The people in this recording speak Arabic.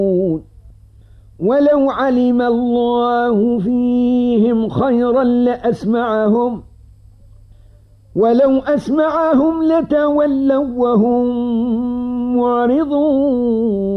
ولو علم الله فيهم خيرا لأسمعهم ولو أسمعهم لتولوا وهم معرضون